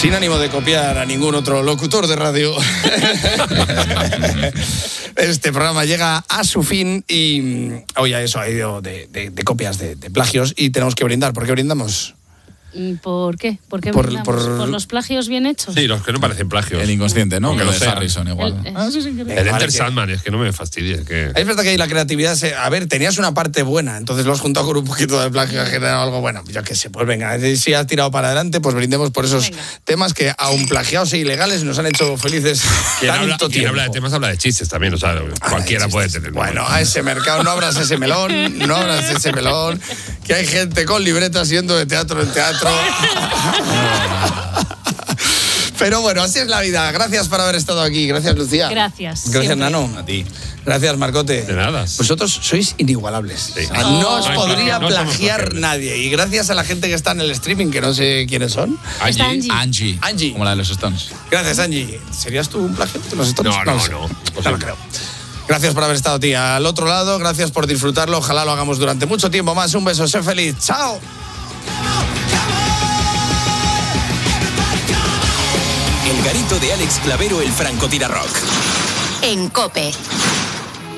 Sin ánimo de copiar a ningún otro locutor de radio, este programa llega a su fin y hoy a eso ha ido de copias, de plagios, y tenemos que brindar. ¿Por qué brindamos? ¿Por qué? ¿Por qué brindamos? ¿Por los plagios bien hechos? Sí, los que no parecen plagios. El inconsciente, ¿no? Que que lo lo de sea. Harrison igual. El Enter Sandman, es que no me fastidies. Que... Es verdad que ahí la creatividad a ver, tenías una parte buena, entonces lo has juntado con un poquito de plagio, ha generado algo bueno. Yo qué sé, pues venga, si has tirado para adelante, pues brindemos por esos temas que, aun plagiados e ilegales, nos han hecho felices tanto tiempo. Quien habla de temas habla de chistes también, o sea, cualquiera puede tener. Bueno, a ese mercado no abras ese melón, que hay gente con libretas yendo de teatro en teatro. Pero bueno, así es la vida. Gracias por haber estado aquí. Gracias, Lucía. Gracias. Gracias, siempre. Nano. A ti. Gracias, Marcote. De nada. Vosotros sois inigualables. Sí. O sea, no os No, podría no somos plagiar plagiables. nadie. Y gracias a la gente que está en el streaming, que no sé quiénes son. Está Angie. Angie. Como la de los Stones. Gracias, Angie. ¿Serías tú un plagio de los Stones? No, lo sé. No lo creo. Gracias por haber estado, tía. Al otro lado, gracias por disfrutarlo. Ojalá lo hagamos durante mucho tiempo más. Un beso, sé feliz. ¡Chao! El garito de Alex Clavero, el francotirador rock. En COPE.